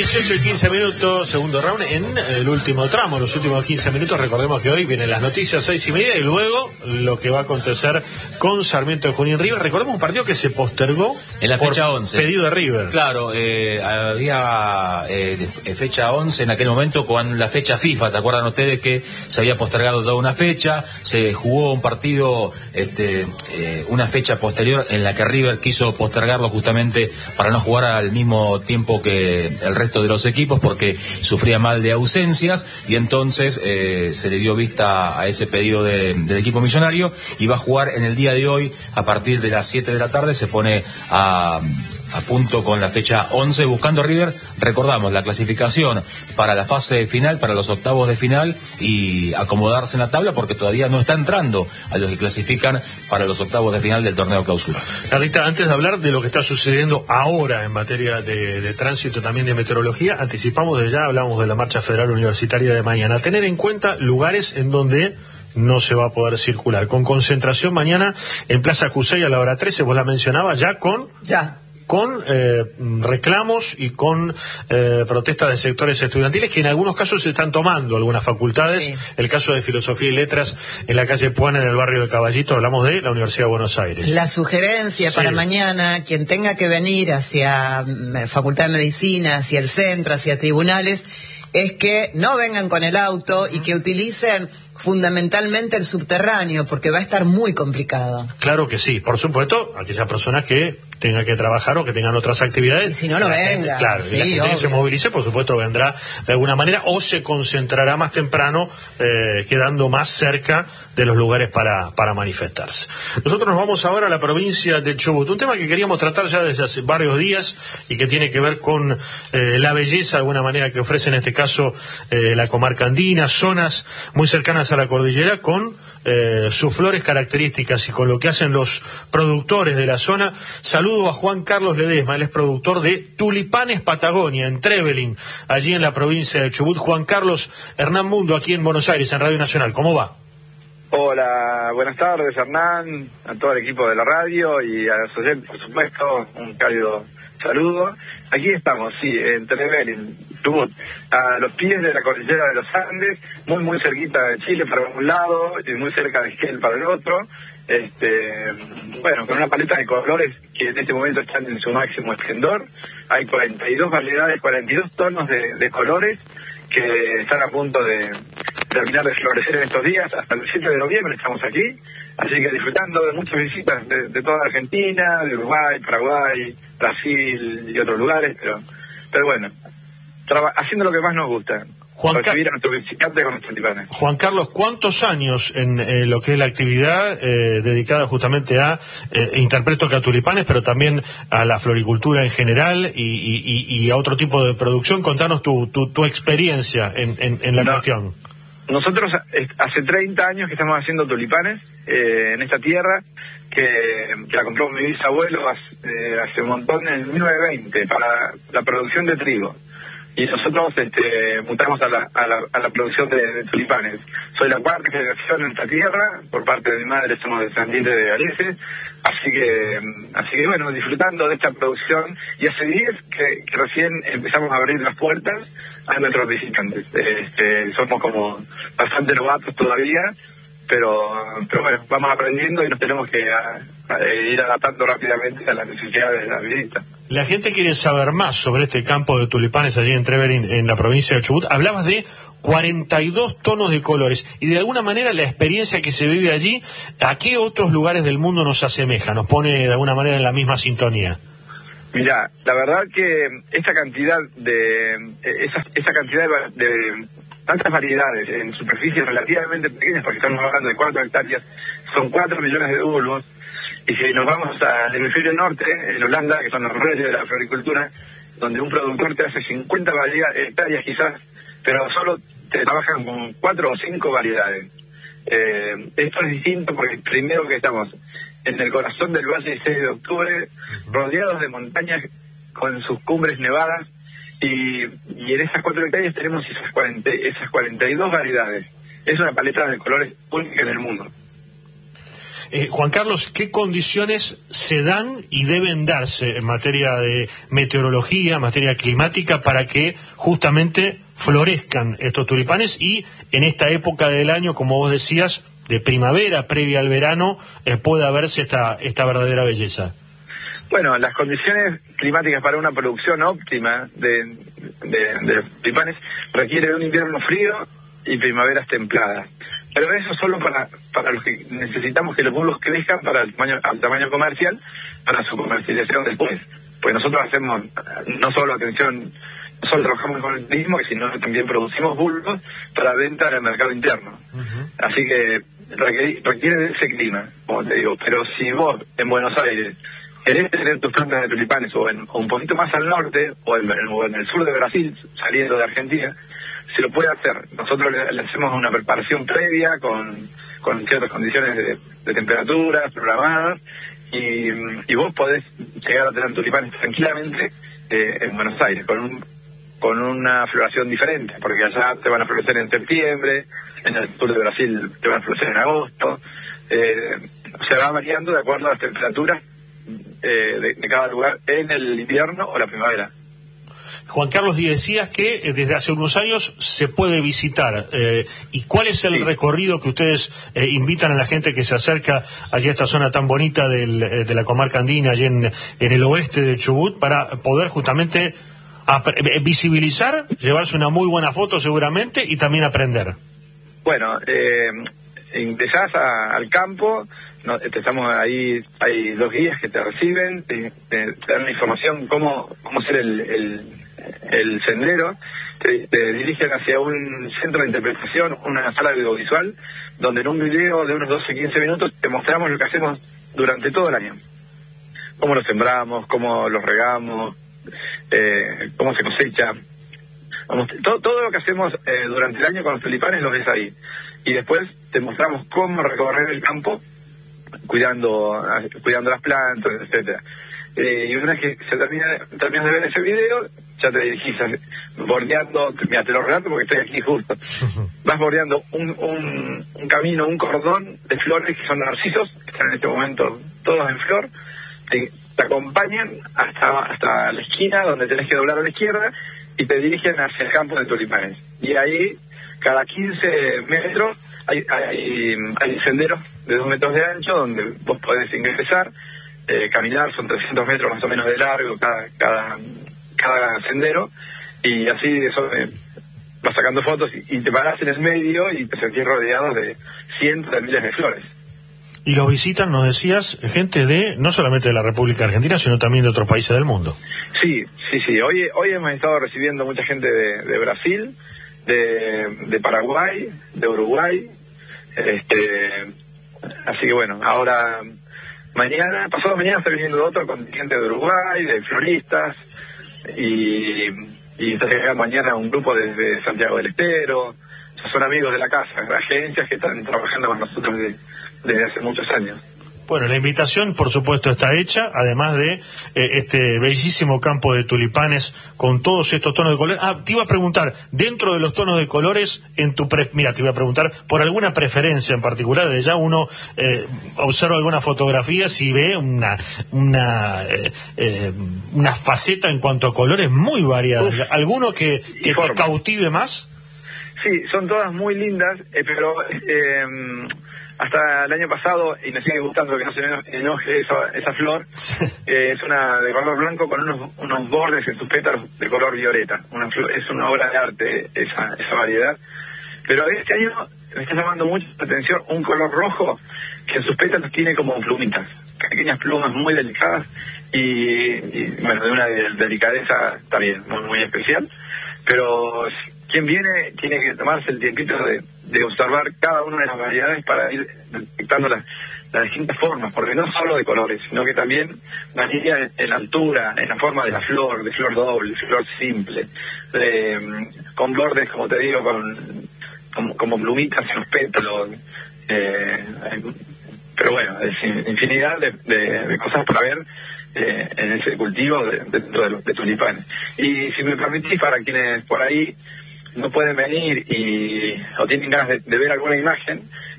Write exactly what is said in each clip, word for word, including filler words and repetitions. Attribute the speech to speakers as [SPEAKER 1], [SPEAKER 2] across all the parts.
[SPEAKER 1] dieciocho y quince minutos, segundo round en el último tramo, los últimos quince minutos. Recordemos que hoy vienen las noticias seis y media y luego lo que va a acontecer con Sarmiento de Junín River. Recordemos un partido que se postergó
[SPEAKER 2] en la fecha once.
[SPEAKER 1] Pedido de River.
[SPEAKER 2] Claro, eh, había eh, fecha once en aquel momento con la fecha FIFA. ¿Te acuerdan ustedes que se había postergado toda una fecha? Se jugó un partido, este, eh, una fecha posterior en la que River quiso postergarlo justamente para no jugar al mismo tiempo que el resto de los equipos porque sufría mal de ausencias y entonces eh, se le dio vista a ese pedido de, del equipo millonario y va a jugar en el día de hoy a partir de las siete de la tarde. Se pone a... a punto con la fecha once, buscando River, recordamos, la clasificación para la fase final, para los octavos de final y acomodarse en la tabla porque todavía no está entrando a los que clasifican para los octavos de final del torneo clausura.
[SPEAKER 1] Carlita, antes de hablar de lo que está sucediendo ahora en materia de, de tránsito, también de meteorología, anticipamos de ya, hablamos de la marcha federal universitaria de mañana. Tener en cuenta lugares en donde no se va a poder circular, con concentración mañana en Plaza Jusey a la hora trece, vos la mencionabas ya con...
[SPEAKER 3] Ya.
[SPEAKER 1] con eh, reclamos y con eh, protestas de sectores estudiantiles que en algunos casos se están tomando algunas facultades. Sí. El caso de Filosofía y Letras en la calle Puana, en el barrio de Caballito, hablamos de la Universidad de Buenos Aires.
[SPEAKER 3] La sugerencia sí. para mañana, quien tenga que venir hacia Facultad de Medicina, hacia el centro, hacia tribunales, es que no vengan con el auto y que utilicen fundamentalmente el subterráneo, porque va a estar muy complicado.
[SPEAKER 1] Claro que sí, por supuesto, aquellas personas que tengan que trabajar o que tengan otras actividades.
[SPEAKER 3] Y si no, no venga.
[SPEAKER 1] Claro,
[SPEAKER 3] sí,
[SPEAKER 1] y la gente que se movilice, por supuesto, vendrá de alguna manera o se concentrará más temprano, eh, quedando más cerca de los lugares para, para manifestarse. Nosotros nos vamos ahora a la provincia de Chubut, un tema que queríamos tratar ya desde hace varios días y que tiene que ver con eh, la belleza, de alguna manera, que ofrece en este caso eh, la comarca andina, zonas muy cercanas a la cordillera, con eh, sus flores características y con lo que hacen los productores de la zona. Saludo a Juan Carlos Ledesma, él es productor de Tulipanes Patagonia, en Trevelin, allí en la provincia de Chubut. Juan Carlos, Hernán Mundo, aquí en Buenos Aires, en Radio Nacional, ¿cómo va?
[SPEAKER 4] Hola, buenas tardes, Hernán, a todo el equipo de la radio y a los oyentes, por supuesto, un cálido saludo. Aquí estamos, sí, en Trevelin, Chubut, a los pies de la cordillera de los Andes, muy muy cerquita de Chile para un lado y muy cerca de Esquel para el otro. Este, bueno, con una paleta de colores que en este momento están en su máximo esplendor. Hay cuarenta y dos variedades, cuarenta y dos tonos de, de colores que están a punto de terminar de florecer en estos días. Hasta el siete de noviembre estamos aquí, así que disfrutando de muchas visitas de, de toda Argentina, de Uruguay, Paraguay, Brasil y otros lugares, pero pero bueno, traba, haciendo lo que más nos gusta. Juan recibir a nuestros visitantes con nuestros tulipanes.
[SPEAKER 1] Juan Carlos, ¿cuántos años en eh, lo que es la actividad eh, dedicada justamente a, eh, interpreto que a tulipanes, pero también a la floricultura en general y, y, y a otro tipo de producción? Contanos tu, tu, tu experiencia en, en, en la no, cuestión.
[SPEAKER 4] Nosotros hace treinta años que estamos haciendo tulipanes eh, en esta tierra, que, que la compró mi bisabuelo hace, eh, hace un montón, en mil novecientos veinte, para la producción de trigo. Y nosotros este, mutamos a la, a la, a la producción de, de tulipanes. Soy la cuarta generación en esta tierra, por parte de mi madre somos descendientes de galeses, así que, así que bueno, disfrutando de esta producción, y hace diez que, que recién empezamos a abrir las puertas a nuestros visitantes. Este, somos como bastante novatos todavía, pero, pero bueno, vamos aprendiendo y nos tenemos que a, a ir adaptando rápidamente a las necesidades de la visita.
[SPEAKER 1] La gente quiere saber más sobre este campo de tulipanes allí en Trevelin, en la provincia de Chubut. Hablabas de cuarenta y dos tonos de colores y de alguna manera la experiencia que se vive allí, ¿a qué otros lugares del mundo nos asemeja? ¿Nos pone de alguna manera en la misma sintonía?
[SPEAKER 4] Mira, la verdad que esta cantidad de esa, esa cantidad de, de tantas variedades en superficies relativamente pequeñas, porque estamos hablando de cuatro hectáreas, son cuatro millones de bulbos. Y si nos vamos al hemisferio norte, en Holanda, que son los reyes de la floricultura, donde un productor te hace cincuenta hectáreas quizás, pero solo te trabajan con cuatro o cinco variedades. Eh, esto es distinto porque primero que estamos en el corazón del Valle seis de octubre, rodeados de montañas con sus cumbres nevadas, y, y en esas cuatro hectáreas tenemos esas, cuarenta, esas cuarenta y dos variedades. Es una paleta de colores única en el mundo.
[SPEAKER 1] Eh, Juan Carlos, ¿qué condiciones se dan y deben darse en materia de meteorología, en materia climática, para que justamente florezcan estos tulipanes y en esta época del año, como vos decías, de primavera, previa al verano, eh, pueda verse esta, esta verdadera belleza?
[SPEAKER 4] Bueno, las condiciones climáticas para una producción óptima de, de, de tulipanes requiere de un invierno frío y primaveras templadas. Pero eso solo para para los que necesitamos que los bulbos crezcan para el tamaño, al tamaño comercial, para su comercialización después. Pues nosotros hacemos no solo atención, no solo trabajamos con el turismo, sino que también producimos bulbos para venta en el mercado interno. Uh-huh. Así que requiere, requiere de ese clima, como te digo. Pero si vos en Buenos Aires querés tener tus plantas de tulipanes o, en, o un poquito más al norte o en, o en el sur de Brasil, saliendo de Argentina, se lo puede hacer. Nosotros le, le hacemos una preparación previa con, con ciertas condiciones de, de temperatura programadas y, y vos podés llegar a tener tulipanes tranquilamente eh, en Buenos Aires con un, con una floración diferente, porque allá te van a florecer en septiembre, en el sur de Brasil te van a florecer en agosto, eh, se va variando de acuerdo a las temperaturas Eh, de, de cada lugar en el invierno o la primavera.
[SPEAKER 1] Juan Carlos, y decías que eh, desde hace unos años se puede visitar. Eh, ¿Y cuál es el sí. recorrido que ustedes eh, invitan a la gente que se acerca allí a esta zona tan bonita del, eh, de la comarca andina, allí en, en el oeste de Chubut, para poder justamente eh, visibilizar, llevarse una muy buena foto seguramente y también aprender?
[SPEAKER 4] Bueno, eh, ingresás a, al campo. No, estamos ahí, hay dos guías que te reciben, te, te, te dan la información cómo cómo hacer el, el, el sendero, te, te dirigen hacia un centro de interpretación, una sala audiovisual, donde en un video de unos doce a quince minutos te mostramos lo que hacemos durante todo el año. Cómo lo sembramos, cómo lo regamos, eh, cómo se cosecha. Vamos, todo, todo lo que hacemos eh, durante el año con los tulipanes lo ves ahí. Y después te mostramos cómo recorrer el campo cuidando cuidando las plantas, etcétera. Eh, y una vez que se termina terminas de ver ese video, ya te dirigís bordeando, mira, te lo relato porque estoy aquí justo, vas bordeando un, un, un camino, un cordón de flores que son narcisos, que están en este momento todos en flor, te, te acompañan hasta hasta la esquina donde tenés que doblar a la izquierda y te dirigen hacia el campo de tulipanes. Y ahí, cada quince metros, hay, hay, hay senderos de dos metros de ancho donde vos podés ingresar, eh, caminar, son trescientos metros más o menos de largo cada cada, cada sendero, y así eso, eh, vas sacando fotos y, y te parás en el medio y te sentís rodeado de cientos de miles de flores.
[SPEAKER 1] Y los visitan, nos decías, gente de, no solamente de la República Argentina, sino también de otros países del mundo.
[SPEAKER 4] Sí, sí, sí, hoy, hoy hemos estado recibiendo mucha gente de, de Brasil, de, de Paraguay, de Uruguay, este... Así que bueno, ahora mañana, pasado mañana está viniendo otro contingente de Uruguay, de floristas, y, y está llegando mañana un grupo desde Santiago del Estero. Son amigos de la casa, agencias que están trabajando con nosotros desde, desde hace muchos años.
[SPEAKER 1] Bueno, la invitación, por supuesto, está hecha, además de eh, este bellísimo campo de tulipanes con todos estos tonos de colores. Ah, te iba a preguntar, dentro de los tonos de colores, en tu pre... mira, te iba a preguntar por alguna preferencia en particular. De ya uno eh, observa algunas fotografías y ve una una eh, eh, una faceta en cuanto a colores muy variada. Uf, ¿alguno que, que te cautive más?
[SPEAKER 4] Sí, son todas muy lindas, eh, pero eh, hasta el año pasado, y me sigue gustando que no se enoje esa, esa flor, eh, es una de color blanco con unos unos bordes en sus pétalos de color violeta. Una flor, es una obra de arte esa, esa variedad. Pero este año me está llamando mucho la atención un color rojo que en sus pétalos tiene como plumitas, pequeñas plumas muy delicadas y, y bueno, de una delicadeza también muy, muy especial. Pero quien viene tiene que tomarse el tiempito de, de observar cada una de las variedades para ir detectando las, las distintas formas, porque no solo de colores, sino que también varía en, en la altura, en la forma de la flor, de flor doble, flor simple, de, con bordes, como te digo, con como, como plumitas en los pétalos, eh, pero bueno, es infinidad de, de, de cosas para ver eh, en ese cultivo de, dentro de los de tulipanes. Y si me permitís, para quienes por ahí no pueden venir y o tienen ganas de, de ver alguna imagen,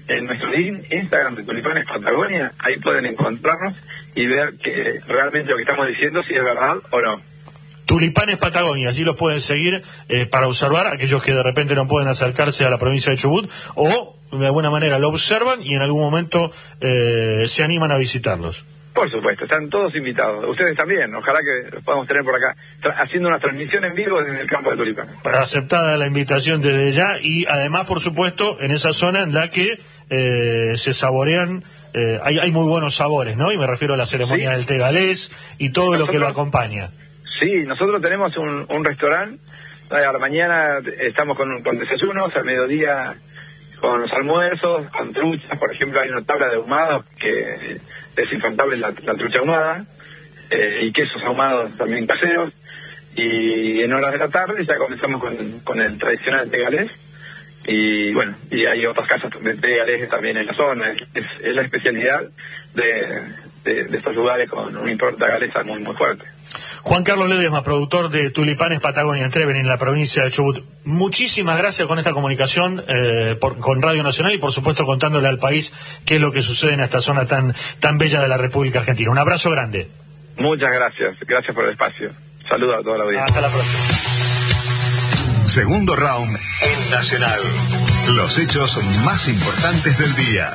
[SPEAKER 4] en nuestro Instagram de Tulipanes Patagonia, ahí pueden encontrarnos y ver que realmente lo que estamos diciendo si es verdad o no.
[SPEAKER 1] Tulipanes Patagonia, allí los pueden seguir eh, para observar, aquellos que de repente no pueden acercarse a la provincia de Chubut, o de alguna manera lo observan y en algún momento eh, se animan a visitarlos.
[SPEAKER 4] Por supuesto, están todos invitados. Ustedes también, ojalá que los podamos tener por acá, haciendo una transmisión en vivo desde el campo de Tulipanes.
[SPEAKER 1] Aceptada la invitación desde ya, y además, por supuesto, en esa zona en la que eh, se saborean, eh, hay, hay muy buenos sabores, ¿no? Y me refiero a la ceremonia ¿Sí? del té galés y todo nosotros, lo que lo acompaña.
[SPEAKER 4] Sí, nosotros tenemos un, un restaurante, a la mañana estamos con, con desayunos, al mediodía con los almuerzos, con truchas, por ejemplo, hay una tabla de ahumado que es infaltable, la, la trucha ahumada, eh, y quesos ahumados también caseros, y en horas de la tarde ya comenzamos con, con el tradicional té galés, y bueno, y hay otras casas de té galés también en la zona, es, es, es la especialidad de, de, de estos lugares con una impronta galesa muy muy fuerte.
[SPEAKER 1] Juan Carlos Ledesma, productor de Tulipanes Patagonia en Treven, en la provincia de Chubut. Muchísimas gracias con esta comunicación eh, por, con Radio Nacional y por supuesto contándole al país qué es lo que sucede en esta zona tan, tan bella de la República Argentina. Un abrazo grande.
[SPEAKER 4] Muchas gracias, gracias por el espacio. Saludos a toda la audiencia.
[SPEAKER 1] Hasta la próxima.
[SPEAKER 5] Segundo round en Nacional. Los hechos más importantes del día.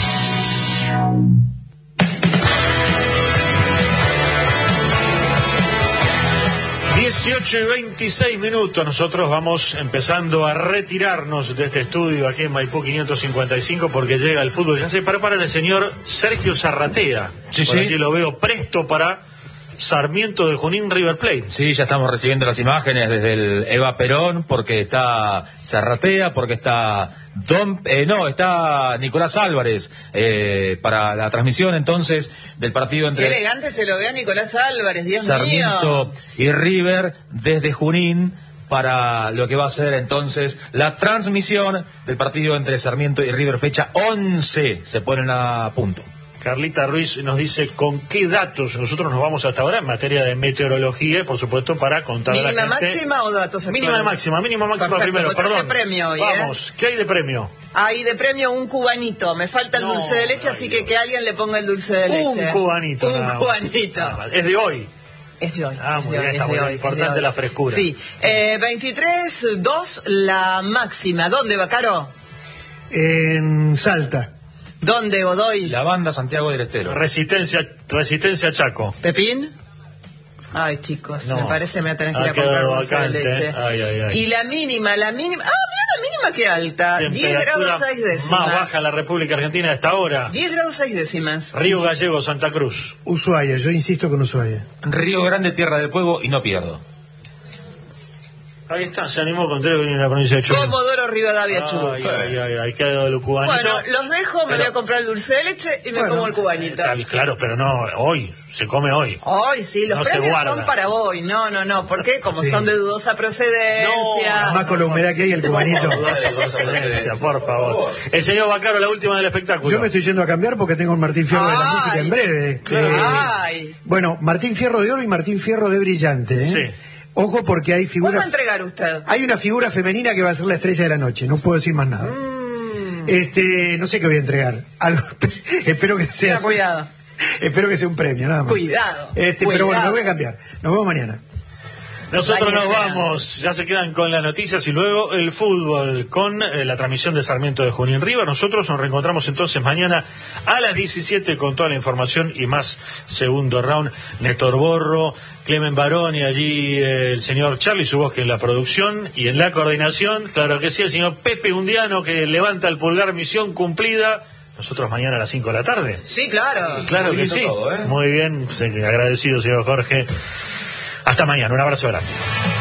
[SPEAKER 1] dieciocho y veintiséis minutos, nosotros vamos empezando a retirarnos de este estudio aquí en Maipú quinientos cincuenta y cinco porque llega el fútbol. Ya se prepara el señor Sergio Zarratea.
[SPEAKER 2] Sí,
[SPEAKER 1] Por
[SPEAKER 2] sí.
[SPEAKER 1] aquí lo veo presto para Sarmiento de Junín River Plate.
[SPEAKER 2] Sí, ya estamos recibiendo las imágenes desde el Eva Perón, porque está Zarratea, porque está Don, eh, no, está Nicolás Álvarez eh, para la transmisión entonces del partido entre...
[SPEAKER 3] Qué elegante se lo ve a Nicolás Álvarez, Dios
[SPEAKER 2] Sarmiento
[SPEAKER 3] mío.
[SPEAKER 2] y River desde Junín para lo que va a ser entonces la transmisión del partido entre Sarmiento y River, fecha once, se ponen a punto.
[SPEAKER 1] Carlita Ruiz nos dice con qué datos nosotros nos vamos hasta ahora en materia de meteorología, por supuesto, para contar a la gente.
[SPEAKER 3] ¿Mínima máxima o datos?
[SPEAKER 1] Mínima máxima, mínima máxima.
[SPEAKER 3] Perfecto,
[SPEAKER 1] primero,
[SPEAKER 3] pues
[SPEAKER 1] perdón.
[SPEAKER 3] Premio hoy,
[SPEAKER 1] Vamos,
[SPEAKER 3] ¿eh?
[SPEAKER 1] ¿Qué hay de premio?
[SPEAKER 3] Hay de premio un cubanito, me falta el
[SPEAKER 1] No,
[SPEAKER 3] dulce de leche,
[SPEAKER 1] ay,
[SPEAKER 3] así
[SPEAKER 1] Dios.
[SPEAKER 3] que que alguien le ponga el dulce de leche.
[SPEAKER 1] Un cubanito.
[SPEAKER 3] Un
[SPEAKER 1] nada.
[SPEAKER 3] cubanito.
[SPEAKER 1] Ah, vale. Es de hoy.
[SPEAKER 3] Es de hoy.
[SPEAKER 1] Ah,
[SPEAKER 3] es
[SPEAKER 1] muy
[SPEAKER 3] de
[SPEAKER 1] bien,
[SPEAKER 3] hoy,
[SPEAKER 1] está
[SPEAKER 3] es
[SPEAKER 1] muy
[SPEAKER 3] de
[SPEAKER 1] bien.
[SPEAKER 3] hoy,
[SPEAKER 1] Importante
[SPEAKER 3] es de hoy.
[SPEAKER 1] la frescura.
[SPEAKER 3] Sí. Eh, veintitrés dos la máxima. ¿Dónde, Bacaro?
[SPEAKER 6] En Salta.
[SPEAKER 3] ¿Dónde, Godoy?
[SPEAKER 2] La banda Santiago del Estero.
[SPEAKER 1] Resistencia, Resistencia Chaco.
[SPEAKER 3] ¿Pepín? Ay, chicos,
[SPEAKER 1] No.
[SPEAKER 3] me parece me voy a tener que
[SPEAKER 1] Ha
[SPEAKER 3] ir a comprar
[SPEAKER 1] quedado
[SPEAKER 3] dulce de
[SPEAKER 1] vacante,
[SPEAKER 3] leche.
[SPEAKER 1] ¿eh? Ay, ay, ay.
[SPEAKER 3] Y la mínima, la mínima... Ah, mira la mínima que alta. diez
[SPEAKER 1] Temperatura
[SPEAKER 3] grados seis décimas.
[SPEAKER 1] más baja en la República Argentina a esta hora.
[SPEAKER 3] diez grados seis décimas.
[SPEAKER 1] Río Gallego, Santa Cruz.
[SPEAKER 6] Ushuaia, yo insisto con Ushuaia.
[SPEAKER 2] Río Grande, Tierra del Fuego y no pierdo.
[SPEAKER 1] Ahí está, se animó con tres en la provincia de Chubut.
[SPEAKER 3] Comodoro Rivadavia, Chubut.
[SPEAKER 1] Ay, ay, ay, ay, quedó el cubanito.
[SPEAKER 3] Bueno, los dejo, me
[SPEAKER 1] Pero-
[SPEAKER 3] voy a comprar el dulce de leche y me
[SPEAKER 6] Bueno,
[SPEAKER 3] como el cubanito.
[SPEAKER 1] Está bien, claro, pero no, hoy, se come hoy.
[SPEAKER 3] Hoy sí, los
[SPEAKER 1] No se
[SPEAKER 3] premios
[SPEAKER 1] guarda.
[SPEAKER 3] son para hoy. No, no, no. ¿Por qué? Como
[SPEAKER 6] Sí.
[SPEAKER 3] son de dudosa procedencia.
[SPEAKER 6] Más con la humedad que hay el cubanito.
[SPEAKER 1] Dudosa procedencia, por favor. El señor Bacaro, la última del espectáculo.
[SPEAKER 6] Yo me estoy yendo a cambiar porque tengo el Martín Fierro de la
[SPEAKER 3] Ay.
[SPEAKER 6] música en breve.
[SPEAKER 1] Claro que
[SPEAKER 6] Eh,
[SPEAKER 1] sí.
[SPEAKER 3] Ay.
[SPEAKER 6] Bueno, Martín Fierro de oro y Martín Fierro de brillante. ¿eh?
[SPEAKER 1] Sí.
[SPEAKER 6] Ojo porque hay
[SPEAKER 3] ¿Cuál va a
[SPEAKER 6] figuras...
[SPEAKER 3] entregar usted?
[SPEAKER 6] Hay una figura femenina que va a ser la estrella de la noche. No puedo decir más nada.
[SPEAKER 3] Mm,
[SPEAKER 6] Este, no sé qué voy a entregar. Algo, espero que sea...
[SPEAKER 3] tenga cuidado.
[SPEAKER 6] Espero que sea un premio, nada más.
[SPEAKER 3] Cuidado.
[SPEAKER 6] Este,
[SPEAKER 3] cuidado.
[SPEAKER 6] pero bueno, me voy a cambiar. Nos vemos mañana.
[SPEAKER 1] Nosotros nos
[SPEAKER 3] Mañana.
[SPEAKER 1] vamos, ya se quedan con las noticias y luego el fútbol con eh, la transmisión de Sarmiento de Junín River. Nosotros nos reencontramos entonces mañana a las diecisiete con toda la información y más segundo round. Néstor Borro, Clemen Barón y allí eh, el señor Charlie, su voz que en la producción y en la coordinación, claro que sí, el señor Pepe Undiano que levanta el pulgar, misión cumplida. Nosotros mañana a las cinco de la tarde.
[SPEAKER 3] Sí, claro.
[SPEAKER 1] Claro
[SPEAKER 2] Muy
[SPEAKER 1] que
[SPEAKER 2] lindo
[SPEAKER 1] sí.
[SPEAKER 2] todo, ¿eh?
[SPEAKER 1] Muy bien, sí, agradecido señor Jorge. Hasta mañana, un abrazo grande.